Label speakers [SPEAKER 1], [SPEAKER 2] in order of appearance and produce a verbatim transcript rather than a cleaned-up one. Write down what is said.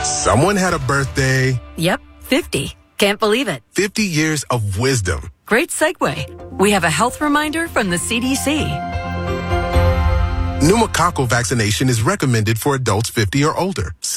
[SPEAKER 1] Someone had a birthday.
[SPEAKER 2] Yep, fifty. Can't believe it.
[SPEAKER 1] fifty years of wisdom.
[SPEAKER 2] Great segue. We have a health reminder from the C D C.
[SPEAKER 1] Pneumococcal vaccination is recommended for adults fifty or older.